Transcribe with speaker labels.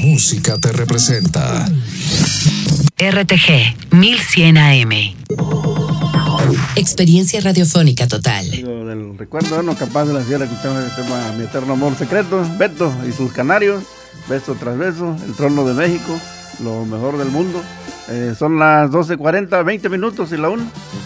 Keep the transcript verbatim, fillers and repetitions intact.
Speaker 1: música te representa.
Speaker 2: R T G mil cien A M. Experiencia radiofónica total.
Speaker 3: Del recuerdo, bueno, capaz de la sierra escuchamos el tema Mi Eterno Amor Secreto, Beto y sus Canarios, beso tras beso, el trono de México, lo mejor del mundo. Eh, son las doce cuarenta, veinte minutos y la una.